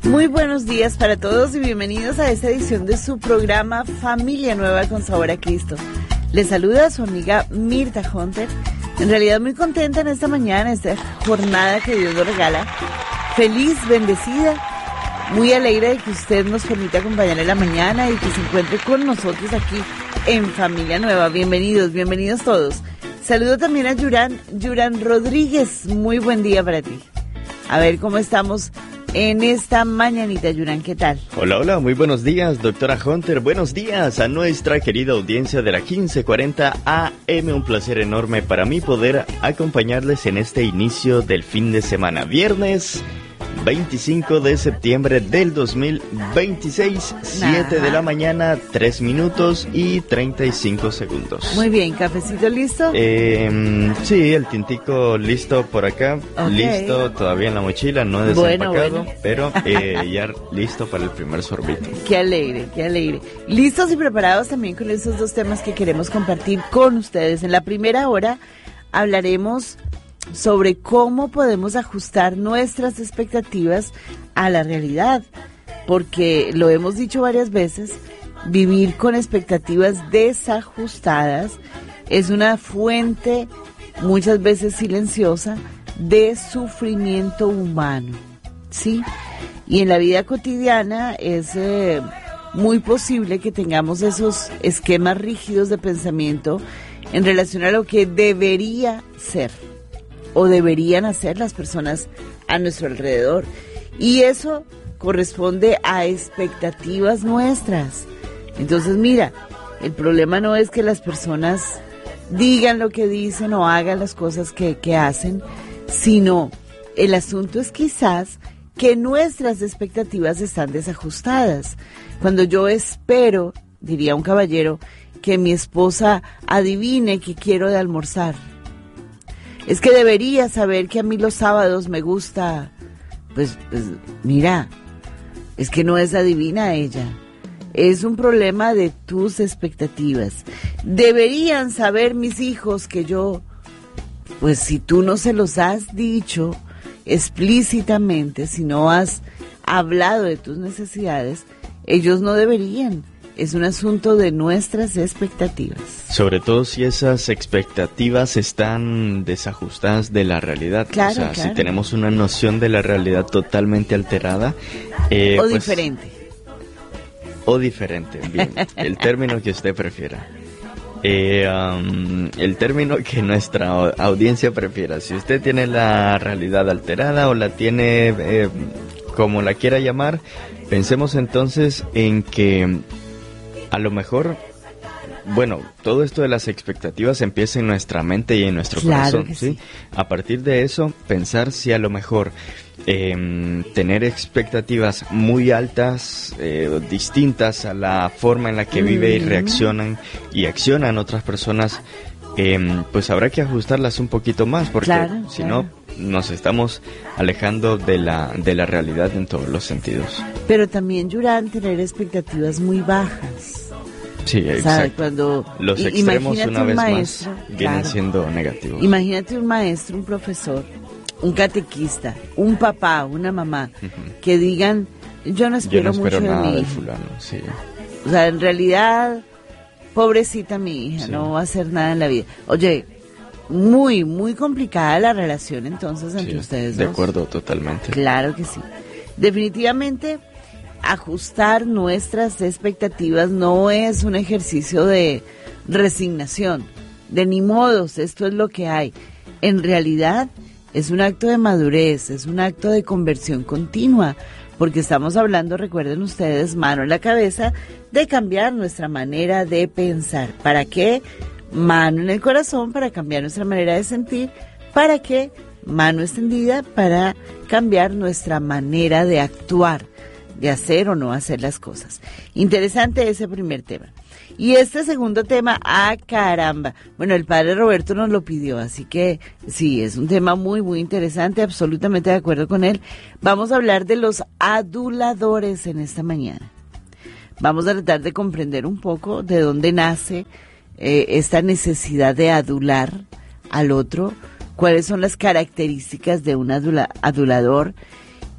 Muy buenos días para todos y bienvenidos a esta edición de su programa Familia Nueva con Sabor a Cristo. Les saluda su amiga Mirta Hunter. En realidad muy contenta en esta mañana, esta jornada que Dios nos regala. Feliz, bendecida, muy alegre de que usted nos permita acompañar en la mañana y que se encuentre con nosotros aquí en Familia Nueva. Bienvenidos todos. Saludo también a Yuran Rodríguez. Muy buen día para ti. A ver cómo estamos en esta mañanita, Yuran, ¿qué tal? Hola, muy buenos días, doctora Hunter. Buenos días a nuestra querida audiencia de la 1540 AM. Un placer enorme para mí poder acompañarles en este inicio del fin de semana. Viernes 25 de septiembre del 2026, 7 de la mañana, 3 minutos y 35 segundos. Muy bien, ¿cafecito listo? Sí, el tintico listo por acá, listo todavía en la mochila, no desempacado, pero ya listo para el primer sorbito. Qué alegre. Listos y preparados también con esos dos temas que queremos compartir con ustedes. En la primera hora hablaremos sobre cómo podemos ajustar nuestras expectativas a la realidad, porque lo hemos dicho varias veces, vivir con expectativas desajustadas es una fuente muchas veces silenciosa de sufrimiento humano, ¿sí? Y en la vida cotidiana es muy posible que tengamos esos esquemas rígidos de pensamiento en relación a lo que debería ser o deberían hacer las personas a nuestro alrededor. Y eso corresponde a expectativas nuestras. Entonces, mira, el problema no es que las personas digan lo que dicen o hagan las cosas que hacen, sino el asunto es quizás que nuestras expectativas están desajustadas. Cuando yo espero, diría un caballero, que mi esposa adivine qué quiero de almorzar, es que debería saber que a mí los sábados me gusta, pues mira, es que no es adivina ella, es un problema de tus expectativas. Deberían saber mis hijos que yo, pues si tú no se los has dicho explícitamente, si no has hablado de tus necesidades, ellos no deberían. Es un asunto de nuestras expectativas. Sobre todo si esas expectativas están desajustadas de la realidad. Claro. Si tenemos una noción de la realidad totalmente alterada. O diferente. O diferente, bien. El término que usted prefiera. El término que nuestra audiencia prefiera. Si usted tiene la realidad alterada o la tiene como la quiera llamar, pensemos entonces en que a lo mejor, bueno, todo esto de las expectativas empieza en nuestra mente y en nuestro corazón, ¿sí? A partir de eso, pensar si a lo mejor tener expectativas muy altas, distintas a la forma en la que vive y reaccionan y accionan otras personas, pues habrá que ajustarlas un poquito más, porque si no, nos estamos alejando de la realidad en todos los sentidos. Pero también, Yuran, tener expectativas muy bajas. Sí, exacto. Cuando los extremos una vez maestro, más vienen siendo negativos. Imagínate un maestro, un profesor, un catequista, un papá, una mamá, que digan, yo no espero mucho nada de de mí. fulano, sí. O sea, en realidad, pobrecita mi hija, no va a hacer nada en la vida. Oye, muy, muy complicada la relación entonces entre ustedes dos. De acuerdo, totalmente. Claro que sí. Definitivamente, ajustar nuestras expectativas no es un ejercicio de resignación, de ni modos, esto es lo que hay. En realidad, es un acto de madurez, es un acto de conversión continua, porque estamos hablando, recuerden ustedes, mano en la cabeza, de cambiar nuestra manera de pensar. ¿Para qué? Mano en el corazón, para cambiar nuestra manera de sentir. ¿Para qué? Mano extendida, para cambiar nuestra manera de actuar, de hacer o no hacer las cosas. Interesante ese primer tema. Y este segundo tema, caramba. Bueno, el padre Roberto nos lo pidió, así que sí, es un tema muy, muy interesante, absolutamente de acuerdo con él. Vamos a hablar de los aduladores en esta mañana. Vamos a tratar de comprender un poco de dónde nace esta necesidad de adular al otro, cuáles son las características de un adulador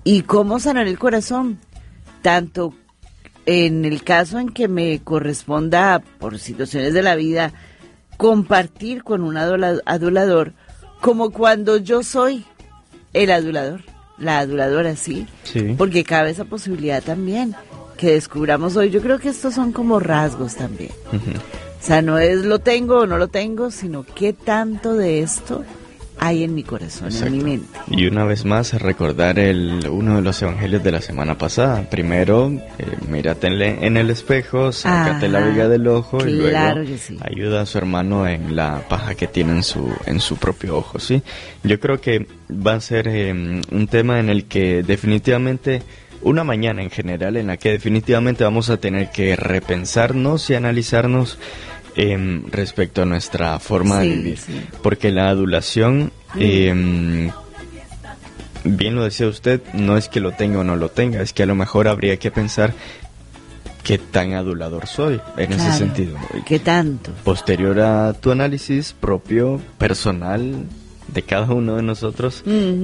¿Y cómo sanar el corazón? Tanto en el caso en que me corresponda, por situaciones de la vida, compartir con un adulador, como cuando yo soy el adulador, la aduladora, sí, porque cabe esa posibilidad también, que descubramos hoy. Yo creo que estos son como rasgos también. O sea, no es lo tengo o no lo tengo, sino qué tanto de esto hay en mi corazón, en mi mente. Y una vez más, recordar uno de los evangelios de la semana pasada. Primero, mírate en el espejo, sácate la viga del ojo, y luego ayuda a su hermano en la paja que tiene en su propio ojo, ¿sí? Yo creo que va a ser un tema en el que definitivamente, una mañana en general, en la que definitivamente vamos a tener que repensarnos y analizarnos respecto a nuestra forma de vivir, porque la adulación, bien lo decía usted, no es que lo tenga o no lo tenga, es que a lo mejor habría que pensar qué tan adulador soy en ese sentido. ¿Qué tanto? Posterior a tu análisis propio, personal, de cada uno de nosotros,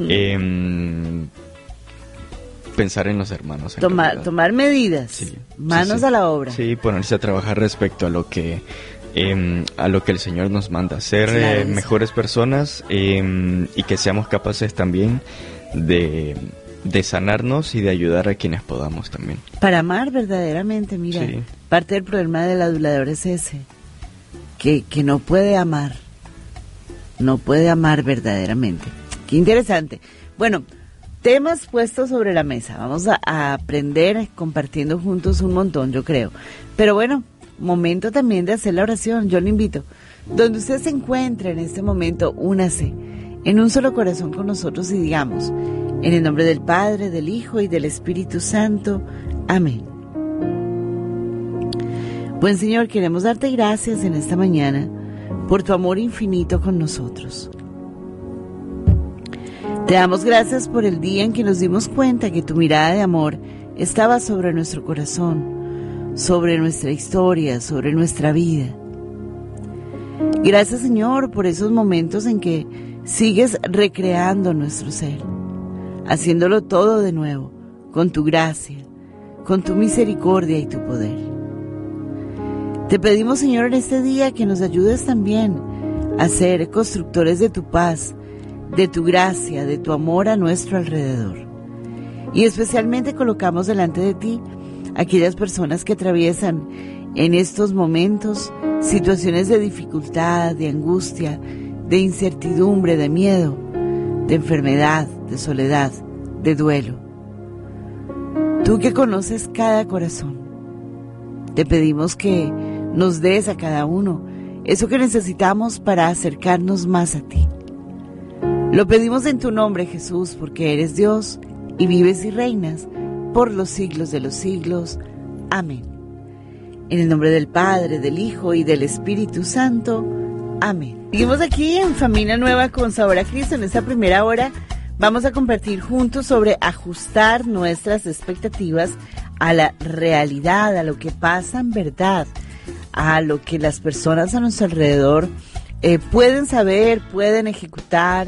pensar en los hermanos. Tomar medidas, manos a la obra. Sí, ponerse a trabajar respecto a lo que el Señor nos manda, ser mejores personas, y que seamos capaces también de sanarnos y de ayudar a quienes podamos también. Para amar verdaderamente, mira, parte del problema del adulador es ese, que no puede amar verdaderamente. Qué interesante. Bueno, temas puestos sobre la mesa. Vamos a aprender compartiendo juntos un montón, yo creo. Pero bueno, momento también de hacer la oración. Yo lo invito. Donde usted se encuentre en este momento, únase en un solo corazón con nosotros y digamos, en el nombre del Padre, del Hijo y del Espíritu Santo. Amén. Buen Señor, queremos darte gracias en esta mañana por tu amor infinito con nosotros. Te damos gracias por el día en que nos dimos cuenta que tu mirada de amor estaba sobre nuestro corazón, sobre nuestra historia, sobre nuestra vida. Gracias, Señor, por esos momentos en que sigues recreando nuestro ser, haciéndolo todo de nuevo, con tu gracia, con tu misericordia y tu poder. Te pedimos, Señor, en este día que nos ayudes también a ser constructores de tu paz, de tu gracia, de tu amor a nuestro alrededor. Y especialmente colocamos delante de ti aquellas personas que atraviesan en estos momentos situaciones de dificultad, de angustia, de incertidumbre, de miedo, de enfermedad, de soledad, de duelo. Tú que conoces cada corazón, te pedimos que nos des a cada uno eso que necesitamos para acercarnos más a ti. Lo pedimos en tu nombre, Jesús, porque eres Dios y vives y reinas por los siglos de los siglos. Amén. En el nombre del Padre, del Hijo y del Espíritu Santo. Amén. Seguimos aquí en Familia Nueva con Sabor a Cristo. En esta primera hora vamos a compartir juntos sobre ajustar nuestras expectativas a la realidad, a lo que pasa en verdad, a lo que las personas a nuestro alrededor pueden saber, pueden ejecutar,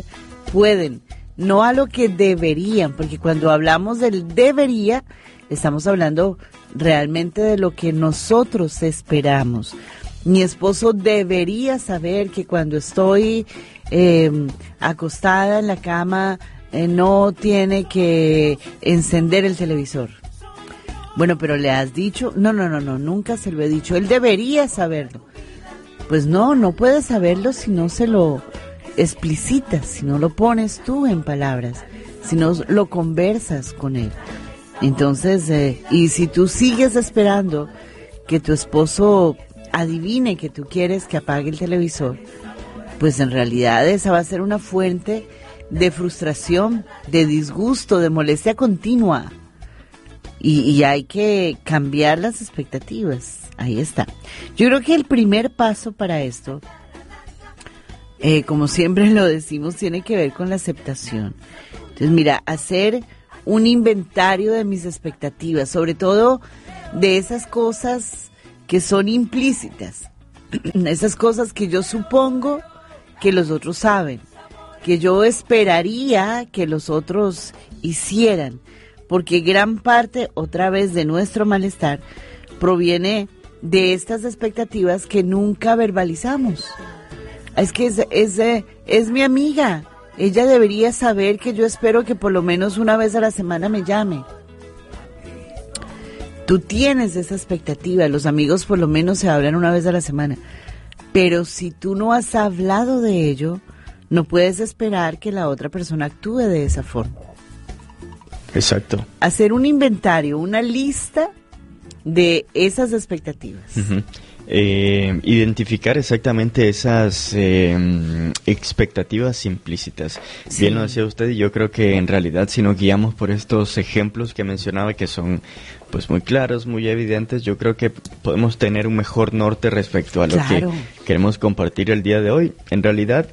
no a lo que deberían, porque cuando hablamos del debería, estamos hablando realmente de lo que nosotros esperamos. Mi esposo debería saber que cuando estoy acostada en la cama no tiene que encender el televisor. Bueno, pero le has dicho, no, nunca se lo he dicho, él debería saberlo. Pues no puede saberlo si no se lo explicitas, si no lo pones tú en palabras, si no lo conversas con él. Entonces, y si tú sigues esperando que tu esposo adivine que tú quieres que apague el televisor, pues en realidad esa va a ser una fuente de frustración, de disgusto, de molestia continua. Y hay que cambiar las expectativas. Ahí está. Yo creo que el primer paso para esto, como siempre lo decimos, tiene que ver con la aceptación. Entonces, mira, hacer un inventario de mis expectativas, sobre todo de esas cosas que son implícitas, esas cosas que yo supongo que los otros saben, que yo esperaría que los otros hicieran. porque gran parte, otra vez, de nuestro malestar proviene de estas expectativas que nunca verbalizamos. Es que es mi amiga, ella debería saber que yo espero que por lo menos una vez a la semana me llame. Tú tienes esa expectativa, los amigos por lo menos se hablan una vez a la semana, pero si tú no has hablado de ello, no puedes esperar que la otra persona actúe de esa forma. Exacto. Hacer un inventario, una lista de esas expectativas. Uh-huh. Identificar exactamente esas expectativas implícitas. Sí. Bien lo decía usted, y yo creo que en realidad si nos guiamos por estos ejemplos que mencionaba, que son pues muy claros, muy evidentes, yo creo que podemos tener un mejor norte respecto a lo que queremos compartir el día de hoy. En realidad,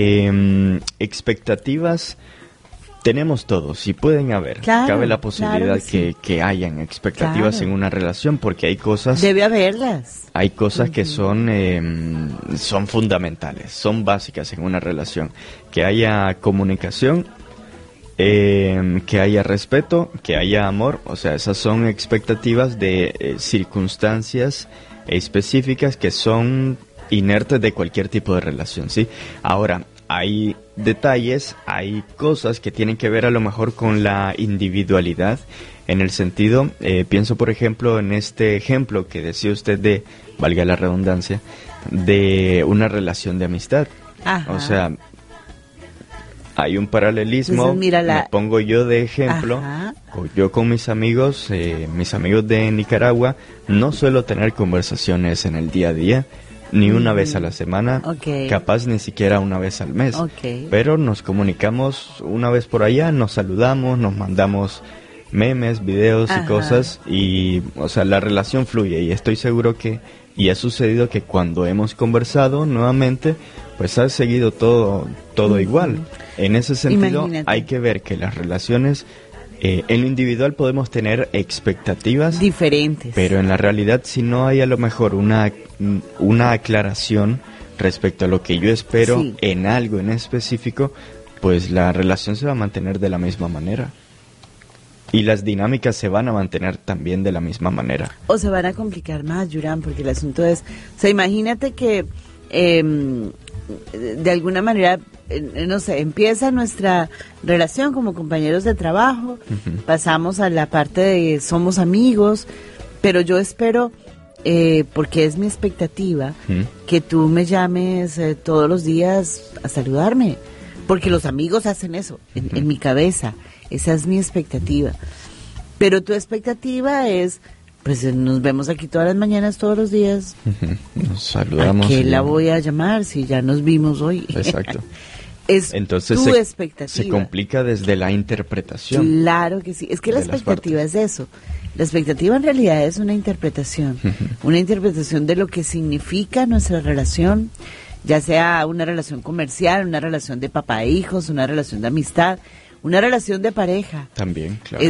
expectativas tenemos todos y pueden haber. Cabe la posibilidad que hayan expectativas en una relación, porque hay cosas... Debe haberlas. Hay cosas que son fundamentales, son básicas en una relación. Que haya comunicación, que haya respeto, que haya amor. O sea, esas son expectativas de circunstancias específicas que son inertes de cualquier tipo de relación, ¿sí? Ahora, hay detalles, hay cosas que tienen que ver a lo mejor con la individualidad, en el sentido, pienso por ejemplo en este ejemplo que decía usted de, valga la redundancia, de una relación de amistad. Ajá. O sea, hay un paralelismo, me pongo yo de ejemplo, yo con mis amigos de Nicaragua, no suelo tener conversaciones en el día a día, ni una vez a la semana, capaz ni siquiera una vez al mes, pero nos comunicamos una vez por allá, nos saludamos, nos mandamos memes, videos y cosas, y o sea, la relación fluye, y estoy seguro que, y ha sucedido que cuando hemos conversado nuevamente, pues ha seguido todo igual. En ese sentido, hay que ver que las relaciones, en lo individual podemos tener expectativas diferentes, pero en la realidad, si no hay a lo mejor una aclaración respecto a lo que yo espero en algo en específico, pues la relación se va a mantener de la misma manera. Y las dinámicas se van a mantener también de la misma manera. O se van a complicar más, Yurán, porque el asunto es... O sea, imagínate que de alguna manera, no sé, empieza nuestra relación como compañeros de trabajo, pasamos a la parte de somos amigos, pero yo espero, porque es mi expectativa, que tú me llames todos los días a saludarme, porque los amigos hacen eso, en mi cabeza. Esa es mi expectativa. Pero tu expectativa es, pues nos vemos aquí todas las mañanas, todos los días. Nos saludamos. ¿A qué la voy a llamar si ya nos vimos hoy? Exacto. Entonces tu expectativa. Se complica desde la interpretación. Claro que sí. Es que la expectativa es eso. La expectativa en realidad es una interpretación. Una interpretación de lo que significa nuestra relación, ya sea una relación comercial, una relación de papá e hijos, una relación de amistad, una relación de pareja. También, claro.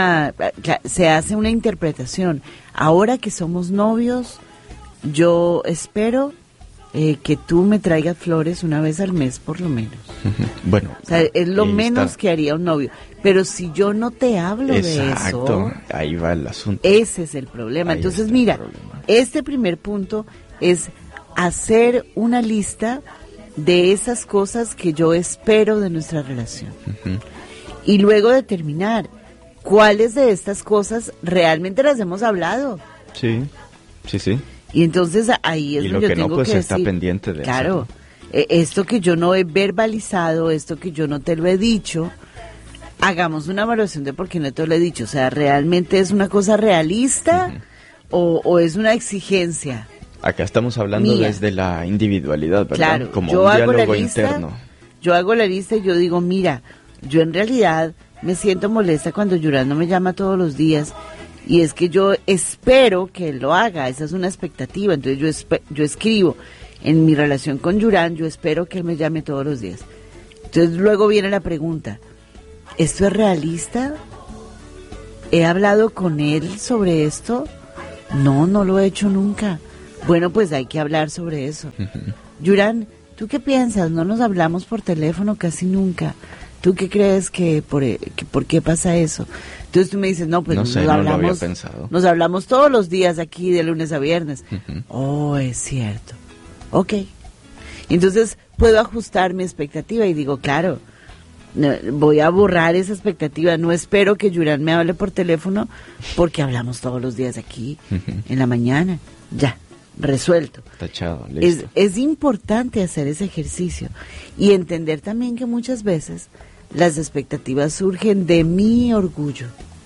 Se hace una interpretación. Ahora que somos novios, yo espero que tú me traigas flores una vez al mes, por lo menos. Bueno. O sea, es lo menos que haría un novio. Pero si yo no te hablo de eso... Exacto, ahí va el asunto. Ese es el problema. Entonces, mira, este primer punto es hacer una lista de esas cosas que yo espero de nuestra relación. Y luego determinar cuáles de estas cosas realmente las hemos hablado. Sí. Y entonces ahí es donde yo tengo que decir, está pendiente de claro, eso. Esto que yo no he verbalizado, esto que yo no te lo he dicho, hagamos una evaluación de por qué no te lo he dicho. O sea, ¿realmente es una cosa realista o es una exigencia? Acá estamos hablando desde la individualidad, ¿verdad? Claro, como un diálogo interno. Yo hago la lista y yo digo, mira, yo en realidad me siento molesta cuando Yurán no me llama todos los días, y es que yo espero que él lo haga, esa es una expectativa. Entonces yo escribo, en mi relación con Yurán, yo espero que él me llame todos los días. Entonces luego viene la pregunta, ¿esto es realista? ¿He hablado con él sobre esto? No lo he hecho nunca. Bueno, pues hay que hablar sobre eso. Yurán, ¿tú qué piensas? No nos hablamos por teléfono casi nunca. ¿Tú qué crees que por qué pasa eso? Entonces tú me dices, no, pues no sé, no lo había pensado. Nos hablamos todos los días aquí de lunes a viernes. Oh, es cierto. Ok. Entonces puedo ajustar mi expectativa y digo, claro, voy a borrar esa expectativa. No espero que Yurán me hable por teléfono porque hablamos todos los días aquí en la mañana. Ya, resuelto. Tachado, listo. Es importante hacer ese ejercicio y entender también que muchas veces las expectativas surgen de mi orgullo.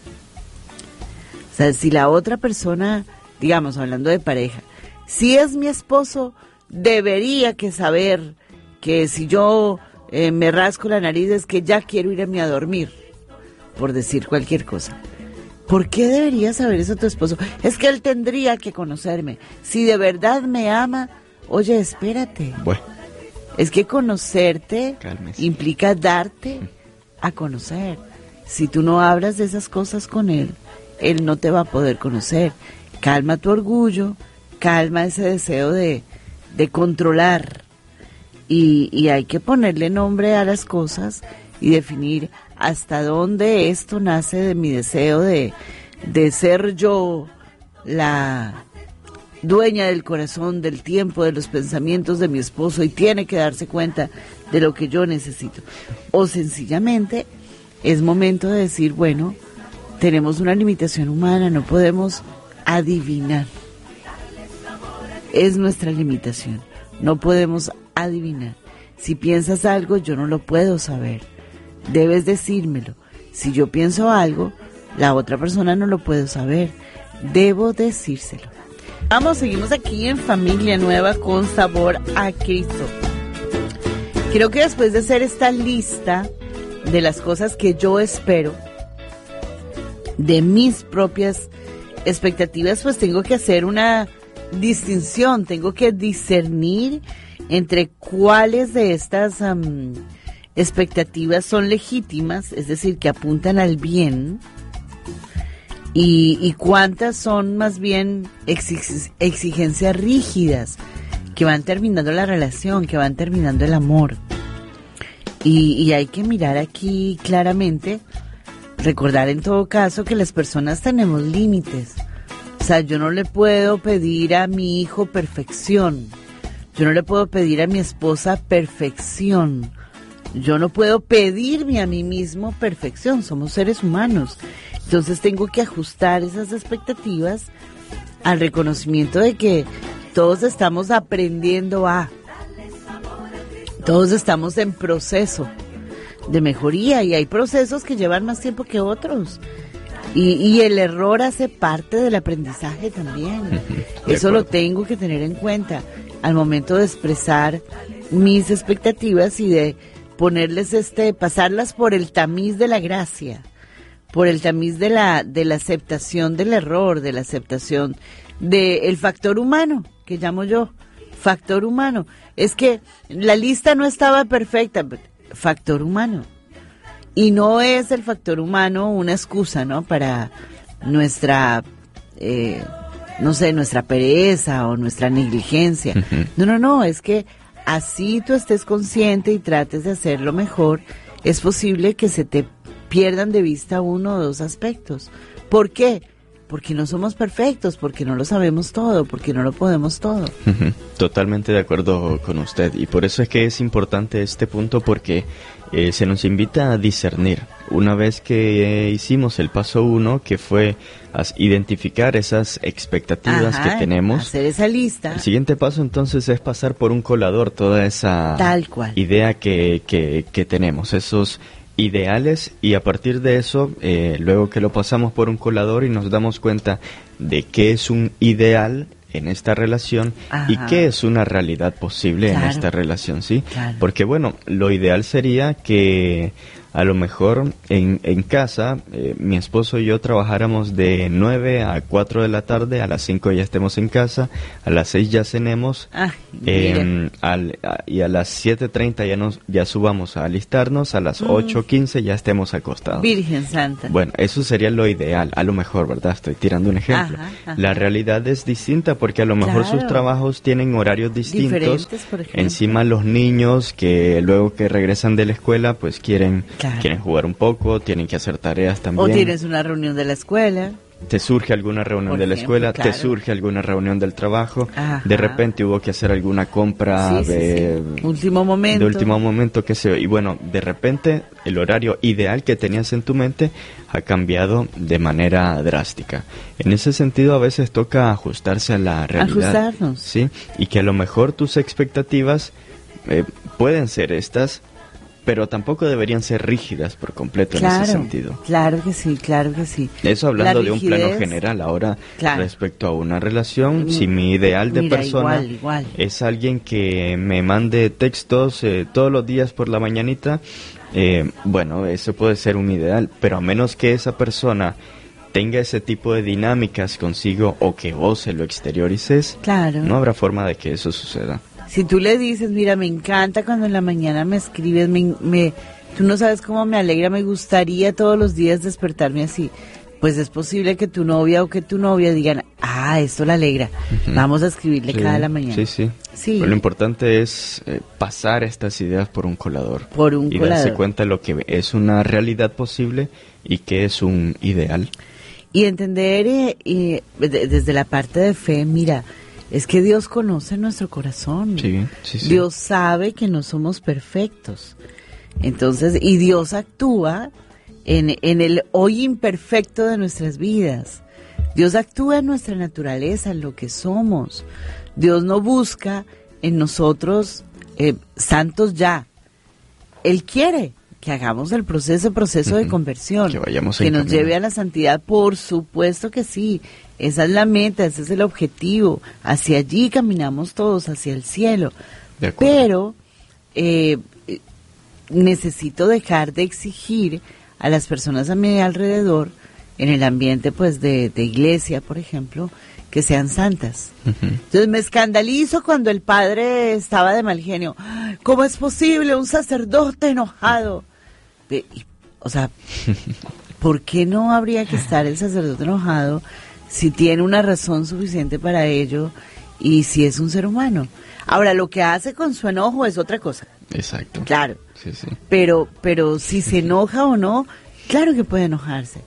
O sea, si la otra persona, digamos, hablando de pareja, si es mi esposo, debería que saber que si yo me rasco la nariz es que ya quiero irme a dormir, por decir cualquier cosa. ¿Por qué debería saber eso tu esposo? Es que él tendría que conocerme. Si de verdad me ama, oye, espérate. Bueno. Es que conocerte Cálmese. implica darte a conocer. Si tú no hablas de esas cosas con él, él no te va a poder conocer. Calma tu orgullo, calma ese deseo de controlar. Y hay que ponerle nombre a las cosas y definir hasta dónde esto nace de mi deseo de ser yo la dueña del corazón, del tiempo, de los pensamientos de mi esposo y tiene que darse cuenta de lo que yo necesito. O sencillamente es momento de decir, bueno, tenemos una limitación humana, no podemos adivinar. Es nuestra limitación, no podemos adivinar. Si piensas algo, yo no lo puedo saber. Debes decírmelo. Si yo pienso algo, la otra persona no lo puede saber. Debo decírselo. Vamos, seguimos aquí en Familia Nueva con Sabor a Cristo. Creo que después de hacer esta lista de las cosas que yo espero, de mis propias expectativas, pues tengo que hacer una distinción, tengo que discernir entre cuáles de estas expectativas son legítimas, es decir, que apuntan al bien, y cuántas son más bien exigencias rígidas que van terminando la relación, que van terminando el amor. Y hay que mirar aquí claramente, recordar en todo caso que las personas tenemos límites. O sea, yo no le puedo pedir a mi hijo perfección, yo no le puedo pedir a mi esposa perfección, yo no puedo pedirme a mí mismo perfección, somos seres humanos. Entonces tengo que ajustar esas expectativas al reconocimiento de que todos estamos aprendiendo todos estamos en proceso de mejoría y hay procesos que llevan más tiempo que otros. Y el error hace parte del aprendizaje también. Eso lo tengo que tener en cuenta al momento de expresar mis expectativas y de ponerles pasarlas por el tamiz de la gracia, por el tamiz de la aceptación del error, de la aceptación del factor humano, que llamo yo, factor humano. Es que la lista no estaba perfecta, factor humano. Y no es el factor humano una excusa, ¿no? Para nuestra, nuestra pereza o nuestra negligencia. No, es que así tú estés consciente y trates de hacerlo mejor, es posible que se te pierdan de vista uno o dos aspectos. ¿Por qué? Porque no somos perfectos, porque no lo sabemos todo, porque no lo podemos todo. Totalmente de acuerdo con usted, y por eso es que es importante este punto, porque se nos invita a discernir. Una vez que hicimos el paso 1, que fue identificar esas expectativas que tenemos, hacer esa lista. El siguiente paso entonces es pasar por un colador toda esa tal cual idea que tenemos, esos ideales, y a partir de eso, luego que lo pasamos por un colador y nos damos cuenta de qué es un ideal en esta relación y qué es una realidad posible en esta relación, ¿sí? Claro. Porque bueno, lo ideal sería que a lo mejor en casa mi esposo y yo trabajáramos de 9 a 4 de la tarde, a las 5 ya estemos en casa, a las 6 ya cenemos, y a las 7:30 ya subamos a alistarnos, a las 8:15 ya estemos acostados. Virgen Santa. Bueno, eso sería lo ideal, a lo mejor, ¿verdad? Estoy tirando un ejemplo. La realidad es distinta porque a lo mejor sus trabajos tienen horarios distintos. Diferentes, por ejemplo. Encima los niños que luego que regresan de la escuela pues quieren Claro. Quieren jugar un poco, tienen que hacer tareas también. O tienes una reunión de la escuela. Te surge alguna reunión Por de la ejemplo, escuela, claro. te surge alguna reunión del trabajo, Ajá. de repente hubo que hacer alguna compra Sí. Último momento. de último momento, qué sé yo, y bueno, de repente el horario ideal que tenías en tu mente ha cambiado de manera drástica. En ese sentido, a veces toca ajustarse a la realidad. Ajustarnos. Sí, y que a lo mejor tus expectativas pueden ser estas, pero tampoco deberían ser rígidas por completo en ese sentido. Claro que sí, claro que sí. Eso hablando La de un plano rigidez, general. Ahora, claro. Respecto a una relación, si mi ideal de Mira, persona igual. es alguien que me mande textos todos los días por la mañanita, bueno, eso puede ser un ideal, pero a menos que esa persona tenga ese tipo de dinámicas consigo o que vos se lo exteriorices, Claro. no habrá forma de que eso suceda. Si tú le dices, mira, me encanta cuando en la mañana me escribes, tú no sabes cómo me alegra, me gustaría todos los días despertarme así, pues es posible que tu novia o que tu novia digan, esto la alegra, vamos a escribirle cada la mañana. Sí. Pero lo importante es pasar estas ideas por un colador. Y darse cuenta de lo que es una realidad posible y que es un ideal. Y entender desde la parte de fe, mira, es que Dios conoce nuestro corazón. Sí. Dios sabe que no somos perfectos. Entonces, y Dios actúa en el hoy imperfecto de nuestras vidas. Dios actúa en nuestra naturaleza, en lo que somos. Dios no busca en nosotros santos ya. Él quiere que hagamos el proceso de conversión, que vayamos que nos lleve a la santidad, por supuesto que sí. Esa es la meta, ese es el objetivo. Hacia allí caminamos todos, hacia el cielo. Pero necesito dejar de exigir a las personas a mi alrededor, en el ambiente pues de iglesia, por ejemplo, que sean santas. Entonces me escandalizo cuando el padre estaba de mal genio. ¿Cómo es posible un sacerdote enojado? O sea, ¿por qué no habría que estar el sacerdote enojado si tiene una razón suficiente para ello y si es un ser humano? Ahora, lo que hace con su enojo es otra cosa. Exacto. Claro. Sí. Pero si se enoja o no, claro que puede enojarse.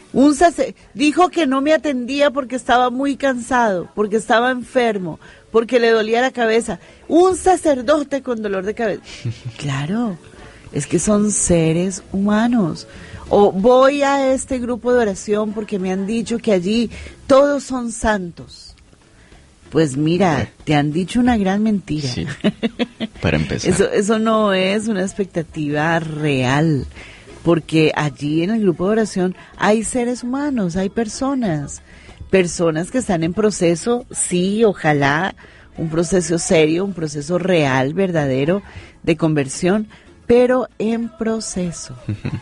Dijo que no me atendía porque estaba muy cansado, porque estaba enfermo, porque le dolía la cabeza. Un sacerdote con dolor de cabeza. Claro, es que son seres humanos. O voy a este grupo de oración porque me han dicho que allí todos son santos. Pues mira, te han dicho una gran mentira. Sí, para empezar. Eso no es una expectativa real, porque allí en el grupo de oración hay seres humanos, hay personas que están en proceso, sí, ojalá, un proceso serio, un proceso real, verdadero, de conversión, pero en proceso.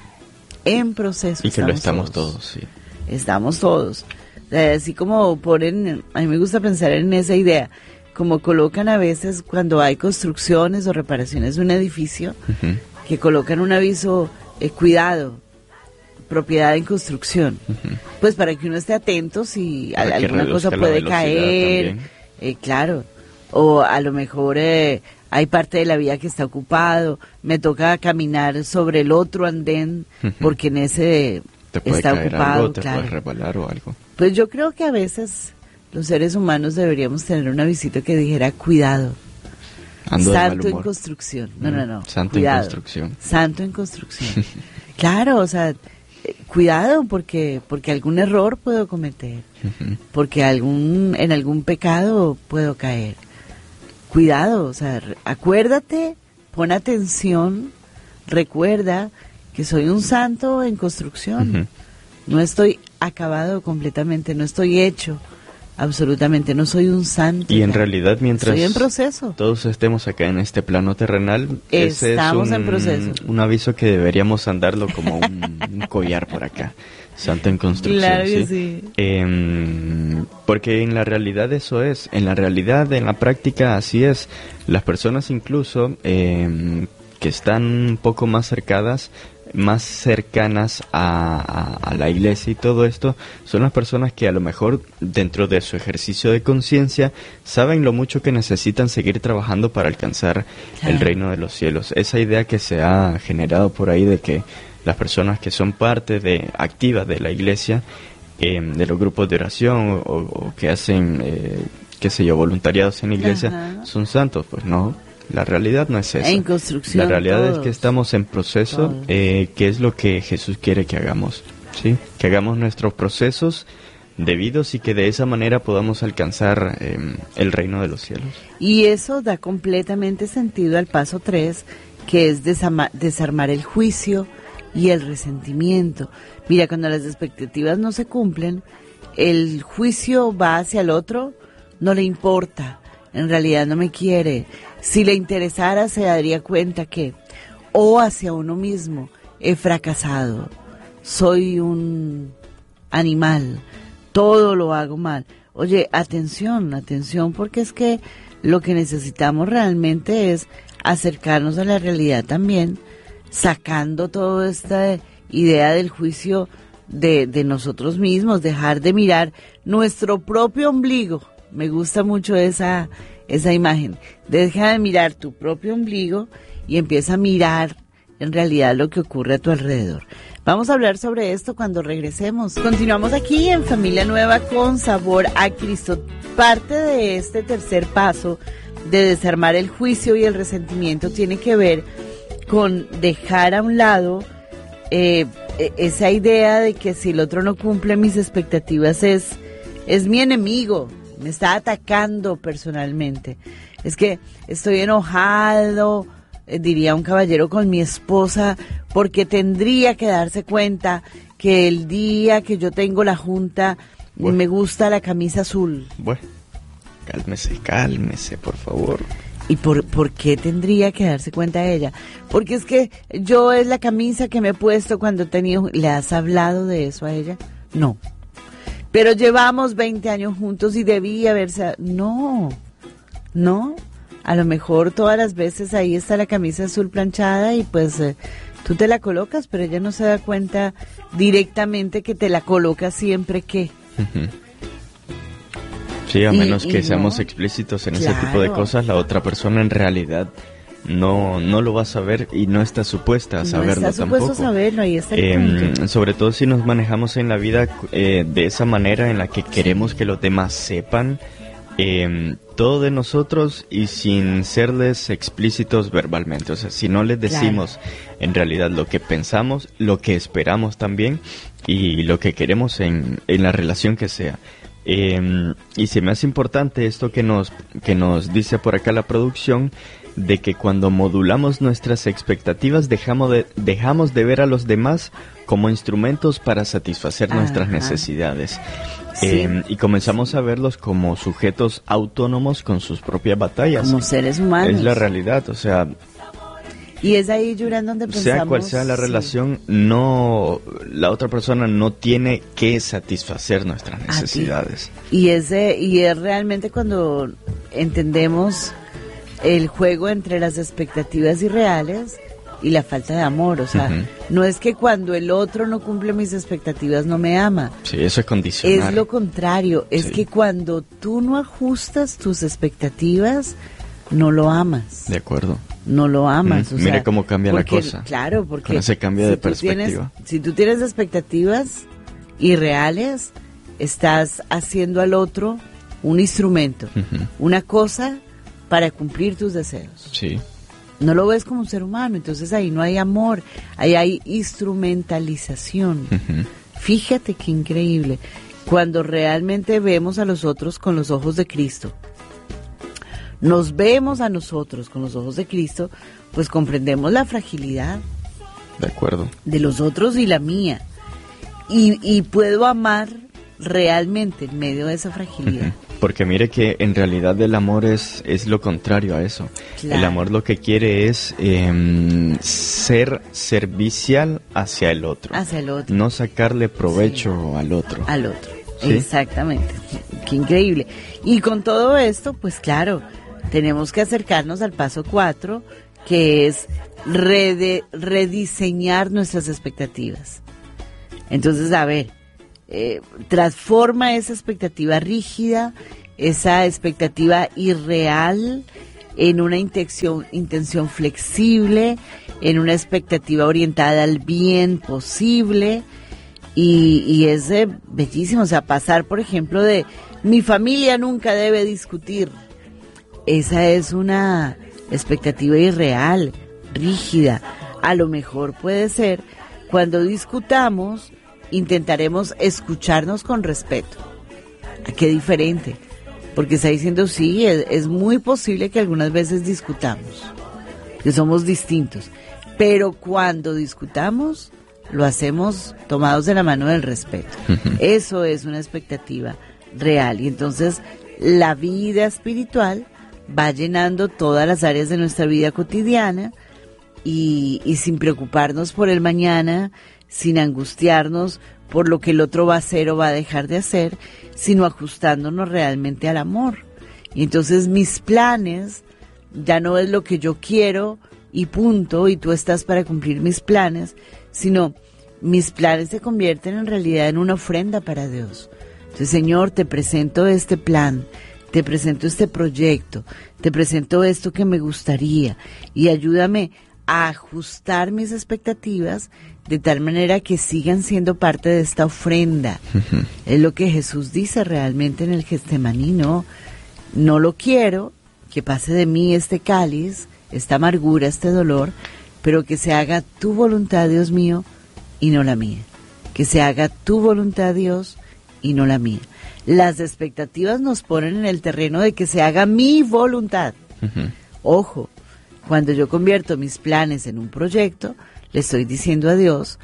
En proceso. Y que lo estamos todos, sí. Estamos todos. Así como ponen, a mí me gusta pensar en esa idea, como colocan a veces cuando hay construcciones o reparaciones de un edificio, que colocan un aviso, cuidado, propiedad en construcción, pues para que uno esté atento si alguna cosa puede caer, claro, o a lo mejor hay parte de la vía que está ocupado, me toca caminar sobre el otro andén porque en ese te puede está caer ocupado, algo, te puede resbalar o algo. Pues yo creo que a veces los seres humanos deberíamos tener un avisito que dijera cuidado. Santo en construcción. No. Santo cuidado. en construcción. Santo en construcción. Claro, o sea, cuidado porque algún error puedo cometer. Porque en algún pecado puedo caer. Cuidado, o sea, acuérdate, pon atención, recuerda que soy un santo en construcción. No estoy acabado completamente, no estoy hecho absolutamente, no soy un santo. Y en realidad, mientras estoy en proceso, todos estemos acá en este plano terrenal, estamos en proceso. Un aviso que deberíamos andarlo como un collar por acá. Santo en construcción. Claro que sí. Porque en la realidad eso es, en la práctica así es. Las personas incluso que están un poco más cercanas a la iglesia y todo esto, son las personas que a lo mejor dentro de su ejercicio de conciencia saben lo mucho que necesitan seguir trabajando para alcanzar el reino de los cielos. Esa idea que se ha generado por ahí de que las personas que son parte activa de la iglesia, de los grupos de oración o que hacen, qué sé yo, voluntariados en la iglesia, Ajá. son santos. Pues no, la realidad no es esa. En construcción La realidad todos. es que estamos en proceso, Todos. que es lo que Jesús quiere que hagamos, ¿sí? Que hagamos nuestros procesos debidos y que de esa manera podamos alcanzar el reino de los cielos. Y eso da completamente sentido al paso 3, que es desarmar el juicio y el resentimiento. Mira, cuando las expectativas no se cumplen, el juicio va hacia el otro, no le importa, en realidad no me quiere. Si le interesara, se daría cuenta que, o hacia uno mismo, he fracasado, soy un animal, todo lo hago mal. Oye, atención, porque es que lo que necesitamos realmente es acercarnos a la realidad también, sacando toda esta idea del juicio de nosotros mismos, dejar de mirar nuestro propio ombligo. Me gusta mucho esa imagen. Deja de mirar tu propio ombligo y empieza a mirar en realidad lo que ocurre a tu alrededor. Vamos a hablar sobre esto cuando regresemos. Continuamos aquí en Familia Nueva con Sabor a Cristo. Parte de este tercer paso de desarmar el juicio y el resentimiento tiene que ver con dejar a un lado esa idea de que si el otro no cumple mis expectativas es mi enemigo, me está atacando personalmente. Es que estoy enojado, diría un caballero, con mi esposa, porque tendría que darse cuenta que el día que yo tengo la junta, Bueno. me gusta la camisa azul. Bueno, cálmese, por favor. ¿Y por qué tendría que darse cuenta ella? Porque es que yo es la camisa que me he puesto cuando he tenido... ¿Le has hablado de eso a ella? No. Pero llevamos 20 años juntos y debía haberse... No. A lo mejor todas las veces ahí está la camisa azul planchada y pues tú te la colocas, pero ella no se da cuenta directamente que te la colocas siempre que... Ujú. Sí, a menos que no, seamos explícitos en ese claro. tipo de cosas, la otra persona en realidad no lo va a saber y no está supuesta a saberlo no está supuesto tampoco. saberlo, ahí está el punto. Sobre todo si nos manejamos en la vida de esa manera en la que queremos que los demás sepan todo de nosotros y sin serles explícitos verbalmente. O sea, si no les decimos en realidad lo que pensamos, lo que esperamos también y lo que queremos en la relación que sea. Y se me hace importante esto que nos dice por acá la producción, de que cuando modulamos nuestras expectativas dejamos de ver a los demás como instrumentos para satisfacer nuestras necesidades. Sí. Y comenzamos a verlos como sujetos autónomos con sus propias batallas. Como seres humanos. Es la realidad, o sea... Y es ahí, Juran, donde pensamos... Sea cual sea la relación, no, la otra persona no tiene que satisfacer nuestras necesidades. Y es realmente cuando entendemos el juego entre las expectativas irreales y la falta de amor. O sea, no es que cuando el otro no cumple mis expectativas no me ama. Sí, eso es condicional. Es lo contrario, es Sí. que cuando tú no ajustas tus expectativas, no lo amas. De acuerdo. No lo amas. O Mire sea, cómo cambia la porque, cosa. Claro, porque Con ese cambio de tú perspectiva. si tú tienes expectativas irreales, estás haciendo al otro un instrumento, una cosa para cumplir tus deseos. Sí. No lo ves como un ser humano, entonces ahí no hay amor, ahí hay instrumentalización. Fíjate qué increíble, cuando realmente vemos a los otros con los ojos de Cristo. Nos vemos a nosotros con los ojos de Cristo, pues comprendemos la fragilidad De acuerdo. de los otros y la mía. Y puedo amar realmente en medio de esa fragilidad. Porque mire que en realidad el amor es lo contrario a eso. Claro. El amor lo que quiere es ser servicial hacia el otro. Hacia el otro. No sacarle provecho al otro. Al otro. ¿Sí? Exactamente. Qué increíble. Y con todo esto, pues claro, tenemos que acercarnos al paso 4, que es rediseñar nuestras expectativas. Entonces, a ver, transforma esa expectativa rígida, esa expectativa irreal, en una intención flexible, en una expectativa orientada al bien posible, y es bellísimo, o sea, pasar, por ejemplo, de mi familia nunca debe discutir. Esa es una expectativa irreal, rígida. A lo mejor puede ser, cuando discutamos, intentaremos escucharnos con respeto. Qué diferente, porque está diciendo, sí, es muy posible que algunas veces discutamos, que somos distintos, pero cuando discutamos, lo hacemos tomados de la mano del respeto. Eso es una expectativa real, y entonces la vida espiritual va llenando todas las áreas de nuestra vida cotidiana, y sin preocuparnos por el mañana, sin angustiarnos por lo que el otro va a hacer o va a dejar de hacer, sino ajustándonos realmente al amor. Y entonces mis planes ya no es lo que yo quiero y punto, y tú estás para cumplir mis planes, sino mis planes se convierten en realidad en una ofrenda para Dios. Entonces, Señor, te presento este plan, te presento este proyecto, te presento esto que me gustaría, y ayúdame a ajustar mis expectativas de tal manera que sigan siendo parte de esta ofrenda. Es lo que Jesús dice realmente en el Getsemaní, no lo quiero, que pase de mí este cáliz, esta amargura, este dolor, pero que se haga tu voluntad, Dios mío, y no la mía. Que se haga tu voluntad, Dios, y no la mía. Las expectativas nos ponen en el terreno de que se haga mi voluntad. Ojo, cuando yo convierto mis planes en un proyecto, le estoy diciendo a Dios,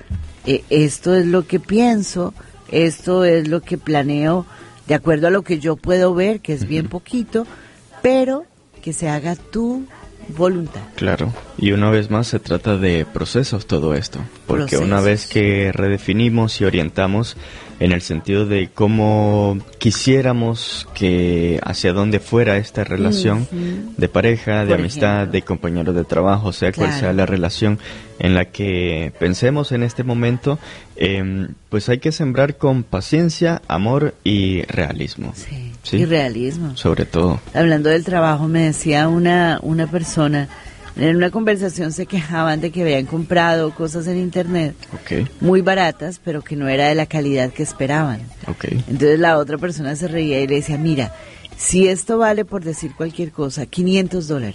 esto es lo que pienso, esto es lo que planeo, de acuerdo a lo que yo puedo ver, que es bien poquito, pero que se haga tu voluntad. Claro, y una vez más se trata de procesos todo esto, porque una vez que redefinimos y orientamos en el sentido de cómo quisiéramos que hacia dónde fuera esta relación de pareja, de amistad, de compañeros de trabajo, sea cual sea la relación en la que pensemos en este momento, pues hay que sembrar con paciencia, amor y realismo. Sí, y realismo. Sobre todo. Hablando del trabajo, me decía una persona, en una conversación se quejaban de que habían comprado cosas en internet muy baratas, pero que no era de la calidad que esperaban. Entonces la otra persona se reía y le decía, mira, si esto vale, por decir cualquier cosa, $500,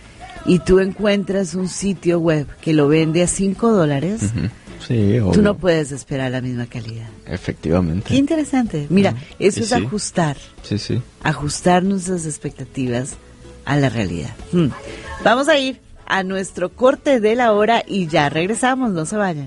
y tú encuentras un sitio web que lo vende a $5, sí, tú no puedes esperar la misma calidad. Efectivamente. Qué interesante. Mira, eso es ajustar. Ajustar nuestras expectativas a la realidad. Vamos a ir a nuestro corte de la hora y ya regresamos, no se vayan.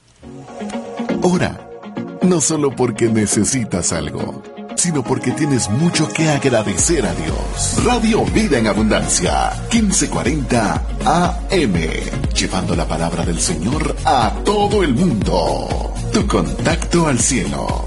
Ora, no solo porque necesitas algo, sino porque tienes mucho que agradecer a Dios. Radio Vida en Abundancia, 1540 AM, llevando la palabra del Señor a todo el mundo. Tu contacto al cielo.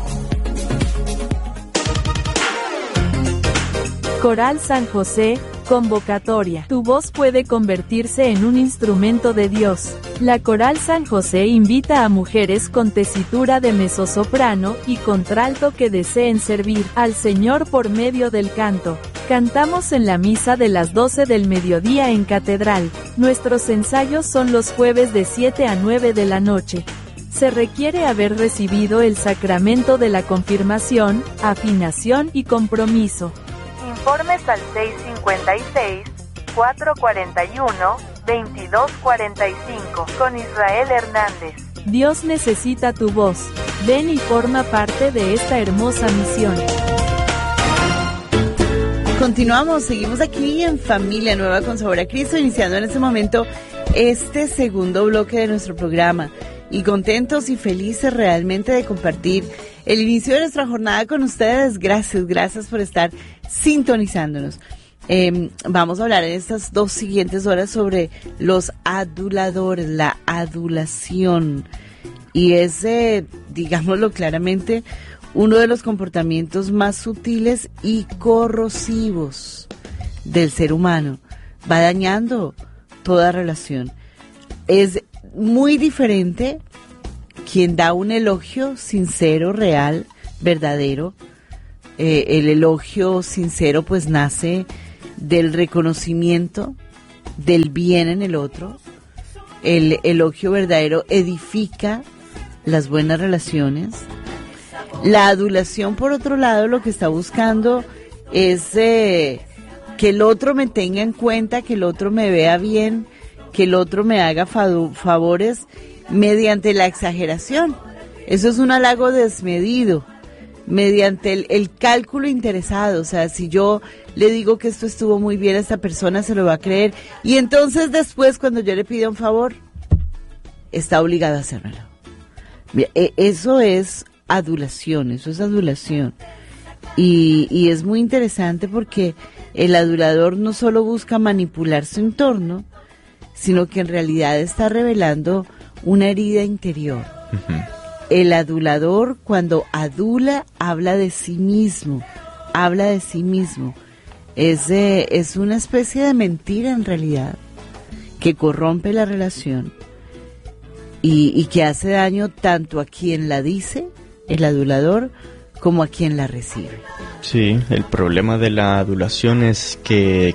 Coral San José, convocatoria. Tu voz puede convertirse en un instrumento de Dios. La Coral San José invita a mujeres con tesitura de mezzosoprano y contralto que deseen servir al Señor por medio del canto. Cantamos en la misa de las 12 del mediodía en Catedral. Nuestros ensayos son los jueves de 7 a 9 de la noche. Se requiere haber recibido el sacramento de la confirmación, afinación y compromiso. Informes al 656-441-2245 con Israel Hernández. Dios necesita tu voz. Ven y forma parte de esta hermosa misión. Continuamos, seguimos aquí en Familia Nueva con Sabor a Cristo, iniciando en este momento este segundo bloque de nuestro programa. Y contentos y felices realmente de compartir el inicio de nuestra jornada con ustedes. Gracias por estar sintonizándonos. Vamos a hablar en estas 2 siguientes horas sobre los aduladores, la adulación. Y es, digámoslo claramente, uno de los comportamientos más sutiles y corrosivos del ser humano. Va dañando toda relación. Es muy diferente quien da un elogio sincero, real, verdadero. El elogio sincero pues nace del reconocimiento del bien en el otro, el elogio verdadero edifica las buenas relaciones. La adulación, por otro lado, lo que está buscando es que el otro me tenga en cuenta, que el otro me vea bien, que el otro me haga favores mediante la exageración. Eso es un halago desmedido, mediante el cálculo interesado. O sea, si yo le digo que esto estuvo muy bien, a esta persona se lo va a creer. Y entonces después, cuando yo le pido un favor, está obligado a hacérmelo. Eso es adulación, eso es adulación. Y es muy interesante porque el adulador no solo busca manipular su entorno, sino que en realidad está revelando una herida interior. Uh-huh. El adulador, cuando adula, habla de sí mismo. Es una especie de mentira en realidad, que corrompe la relación y que hace daño tanto a quien la dice, el adulador, como a quien la recibe. Sí, el problema de la adulación es que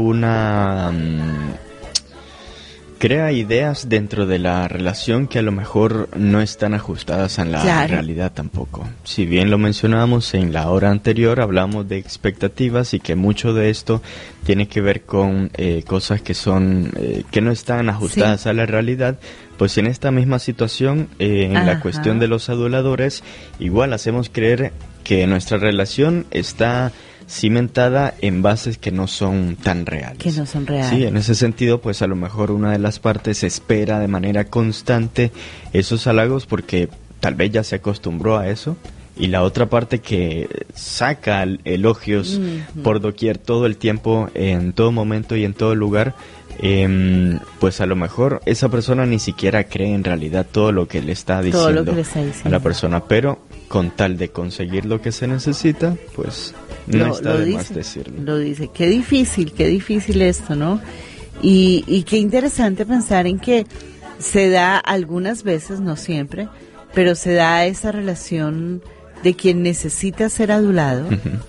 crea ideas dentro de la relación que a lo mejor no están ajustadas a la realidad tampoco. Si bien lo mencionábamos en la hora anterior, hablamos de expectativas y que mucho de esto tiene que ver con cosas que son que no están ajustadas a la realidad. Pues en esta misma situación, en la cuestión de los aduladores, igual hacemos creer que nuestra relación está cimentada en bases que no son tan reales. Que no son reales. Sí, en ese sentido, pues a lo mejor una de las partes espera de manera constante esos halagos porque tal vez ya se acostumbró a eso, y la otra parte que saca elogios por doquier todo el tiempo, en todo momento y en todo lugar, pues a lo mejor esa persona ni siquiera cree en realidad todo lo que le está diciendo a la persona, pero con tal de conseguir lo que se necesita, pues no está de más decirlo. Lo dice. Qué difícil esto, ¿no? Y qué interesante pensar en que se da algunas veces, no siempre, pero se da esa relación de quien necesita ser adulado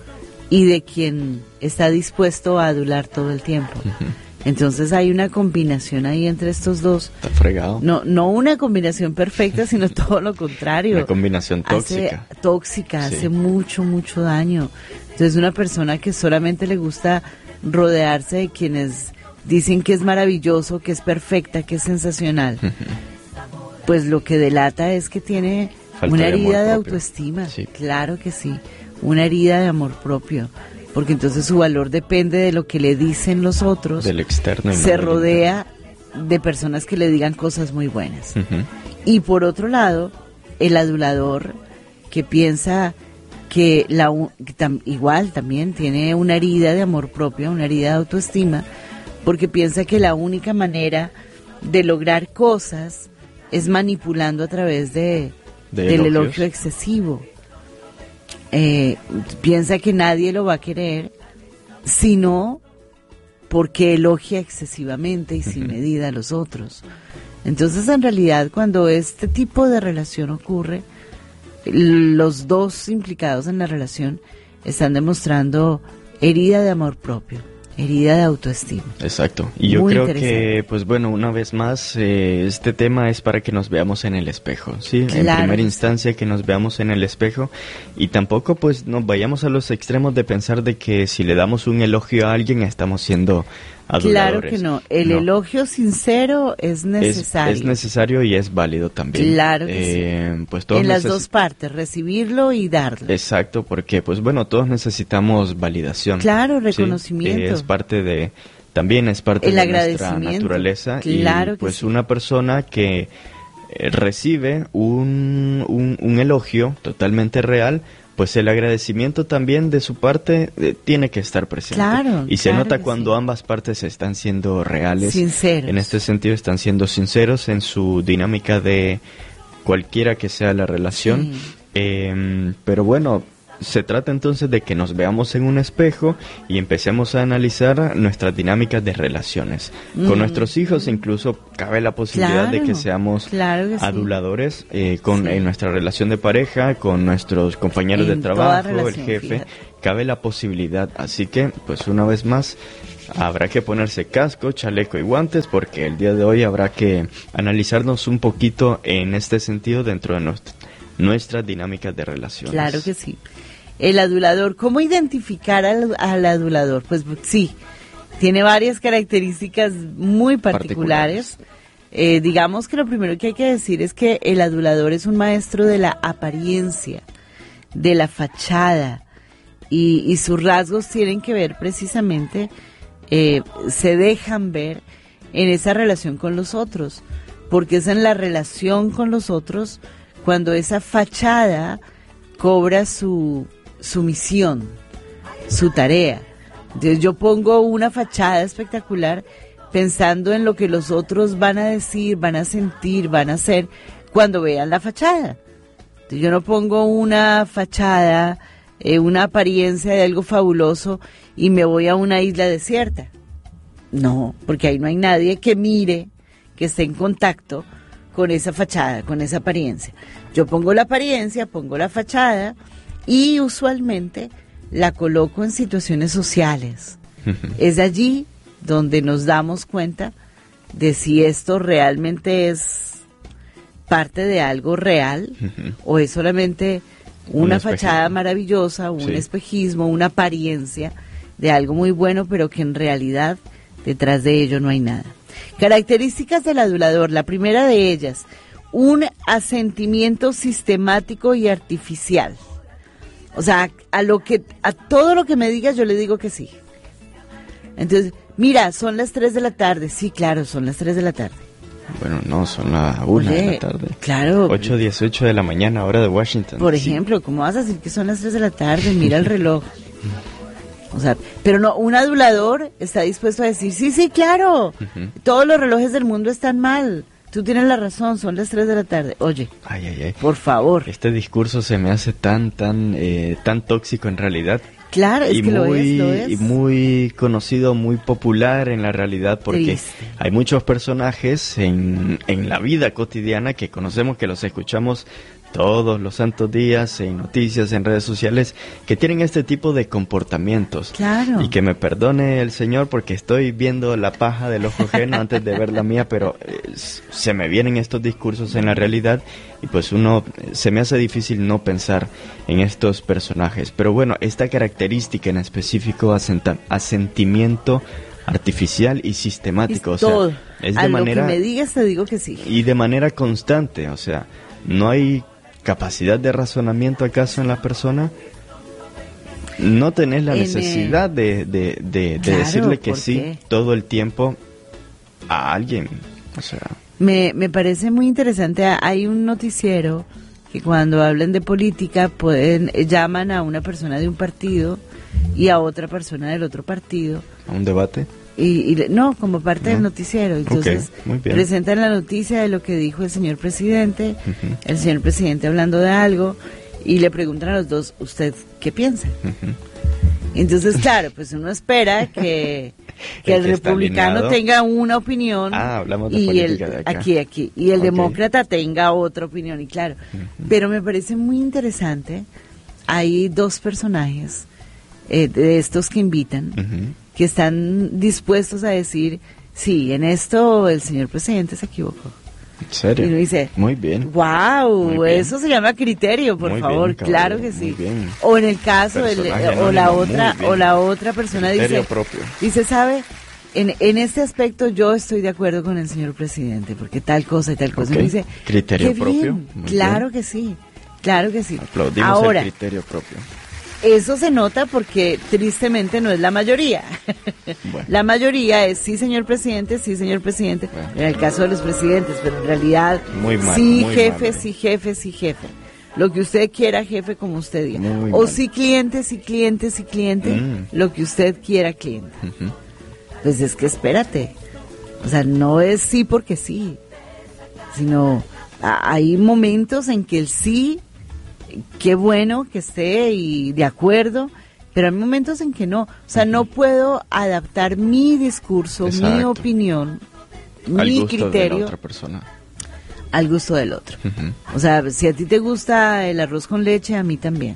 y de quien está dispuesto a adular todo el tiempo. Entonces hay una combinación ahí entre estos dos. Está fregado. No una combinación perfecta, sino todo lo contrario. Una combinación tóxica. Hace mucho daño. Entonces una persona que solamente le gusta rodearse de quienes dicen que es maravilloso, que es perfecta, que es sensacional, pues lo que delata es que tiene una herida de autoestima. Sí. Claro que sí, una herida de amor propio. Porque entonces su valor depende de lo que le dicen los otros. Del externo. Se rodea de personas que le digan cosas muy buenas. Y por otro lado, el adulador que piensa que igual también tiene una herida de amor propio, una herida de autoestima, porque piensa que la única manera de lograr cosas es manipulando a través del elogio excesivo. Piensa que nadie lo va a querer, sino porque elogia excesivamente y sin medida a los otros. Entonces, en realidad, cuando este tipo de relación ocurre, los dos implicados en la relación están demostrando herida de amor propio, herida de autoestima. Exacto. Y yo creo que, pues bueno, una vez más, este tema es para que nos veamos en el espejo, ¿sí? Claro. En primera instancia, que nos veamos en el espejo, y tampoco pues nos vayamos a los extremos de pensar de que si le damos un elogio a alguien estamos siendo aduladores. Claro que no. El elogio sincero es necesario. Es necesario y es válido también. Claro que sí. Pues todos en las dos partes, recibirlo y darlo. Exacto, porque pues bueno, todos necesitamos validación. Claro, reconocimiento. ¿sí? También es parte de nuestra naturaleza. Claro, y pues sí. Una persona que recibe un elogio totalmente real, pues el agradecimiento también de su parte tiene que estar presente. Claro, y se nota cuando ambas partes están siendo reales. Sinceros. En este sentido están siendo sinceros en su dinámica de cualquiera que sea la relación. Sí. Pero bueno, se trata entonces de que nos veamos en un espejo y empecemos a analizar nuestras dinámicas de relaciones. Con nuestros hijos incluso cabe la posibilidad de que seamos aduladores en nuestra relación de pareja, con nuestros compañeros de trabajo, el jefe. Fíjate. Cabe la posibilidad, así que pues una vez más habrá que ponerse casco, chaleco y guantes, porque el día de hoy habrá que analizarnos un poquito en este sentido dentro de nuestras dinámicas de relaciones. Claro que sí. El adulador, ¿cómo identificar al adulador? Pues sí, tiene varias características muy particulares. Digamos que lo primero que hay que decir es que el adulador es un maestro de la apariencia, de la fachada, y sus rasgos tienen que ver precisamente, se dejan ver en esa relación con los otros, porque es en la relación con los otros cuando esa fachada cobra su misión, su tarea. Entonces yo pongo una fachada espectacular pensando en lo que los otros van a decir, van a sentir, van a hacer cuando vean la fachada. Entonces yo no pongo una fachada, una apariencia de algo fabuloso y me voy a una isla desierta. No, porque ahí no hay nadie que mire, que esté en contacto con esa fachada, con esa apariencia. Yo pongo la apariencia, pongo la fachada y usualmente la coloco en situaciones sociales. Es allí donde nos damos cuenta de si esto realmente es parte de algo real o es solamente una fachada maravillosa, un espejismo, una apariencia de algo muy bueno, pero que en realidad detrás de ello no hay nada. Características del adulador. La primera de ellas, un asentimiento sistemático y artificial. O sea, a todo lo que me digas yo le digo que sí. Entonces, mira, son las 3 de la tarde. Sí, claro, son las 3 de la tarde. Bueno, no, son las 1 de la tarde. Claro. 8:18 de la mañana, hora de Washington. Por ejemplo, ¿cómo vas a decir que son las 3 de la tarde? Mira el reloj. O sea, pero no, un adulador está dispuesto a decir, sí, claro, todos los relojes del mundo están mal. Tú tienes la razón, son las 3 de la tarde. Oye, por favor. Este discurso se me hace tan tóxico en realidad. Claro, es que lo es. Y muy conocido, muy popular en la realidad, porque hay muchos personajes en la vida cotidiana que conocemos, que los escuchamos todos los santos días, en noticias, en redes sociales, que tienen este tipo de comportamientos. Claro. Y que me perdone el Señor porque estoy viendo la paja del ojo ajeno antes de ver la mía, pero se me vienen estos discursos en la realidad y pues se me hace difícil no pensar en estos personajes. Pero bueno, esta característica en específico, asentimiento artificial y sistemático, es de manera... lo que me digas te digo que sí. Y de manera constante, o sea, no hay capacidad de razonamiento acaso en la persona. No tenés la necesidad de decirle que sí todo el tiempo a alguien, o sea... Me parece muy interesante. Hay un noticiero que cuando hablan de política llaman a una persona de un partido y a otra persona del otro partido. ¿A un debate? No, como parte del noticiero. Entonces presentan la noticia de lo que dijo el señor presidente, el señor presidente hablando de algo, y le preguntan a los dos, ¿usted qué piensa? Entonces, claro, pues uno espera que el republicano tenga una opinión hablamos de y política de acá. Aquí, y el demócrata tenga otra opinión, y claro. Pero me parece muy interesante, hay dos personajes de estos que invitan, que están dispuestos a decir, sí, en esto el señor presidente se equivocó. ¿En serio? Y uno dice, muy bien. ¡Wow! Eso se llama criterio, por favor. Bien, claro que sí. O en el caso la otra persona criterio propio. Dice, ¿sabe? En este aspecto yo estoy de acuerdo con el señor presidente, porque tal cosa y tal cosa. Y uno dice, criterio propio. Claro que sí. Claro que sí. Aplaudimos ahora, el criterio propio. Eso se nota porque tristemente no es la mayoría. Bueno. La mayoría es sí, señor presidente, sí, señor presidente. Bueno. En el caso de los presidentes, pero en realidad sí, jefe, sí, jefe, sí, jefe. Lo que usted quiera, jefe, como usted diga. O sí, cliente, sí, cliente, sí, cliente. Lo que usted quiera, cliente. Pues es que espérate. O sea, no es sí porque sí, sino hay momentos en que el sí qué bueno que esté y de acuerdo, pero hay momentos en que no. O sea, no puedo adaptar mi discurso, mi Exacto. opinión, Al mi gusto de la criterio otra persona. al gusto del otro. O sea, si a ti te gusta el arroz con leche, a mí también.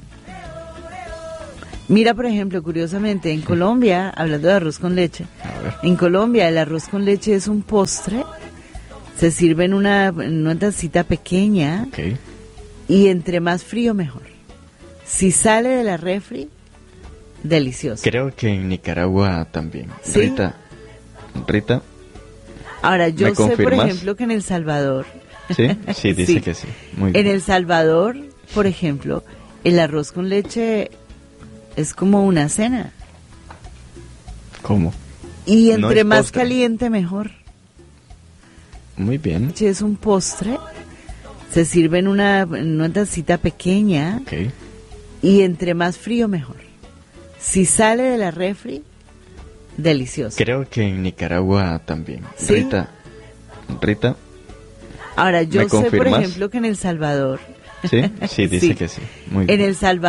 Mira, por ejemplo, curiosamente, en Colombia, hablando de arroz con leche, A ver. en Colombia el arroz con leche es un postre, se sirve en una tacita pequeña Ok. y entre más frío mejor. Si sale de la refri, delicioso. Creo que en Nicaragua también. ¿Sí? Rita, Ahora, yo ¿me sé, por confirmas? ejemplo, que en El Salvador, ¿sí? Sí, dice Sí. que sí. Muy en bien. El Salvador, por ejemplo, el arroz con leche es como una cena. ¿Cómo? Y No entre es más postre. caliente, mejor. Muy bien. Leche es un postre, se sirve en una tacita pequeña Ok. y entre más frío, mejor. Si sale de la refri, delicioso. Creo que en Nicaragua también. ¿Sí? Rita, Ahora, yo ¿me sé, por confirmas? ejemplo, que en El Salvador, ¿sí? Sí, dice Sí. que sí. Muy bien. en El Salvador,